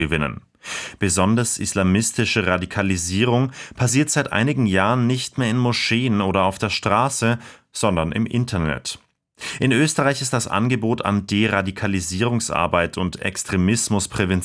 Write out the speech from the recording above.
gewinnen. Besonders islamistische Radikalisierung passiert seit einigen Jahren nicht mehr in Moscheen oder auf der Straße, sondern im Internet. In Österreich ist das Angebot an Deradikalisierungsarbeit und Extremismusprävention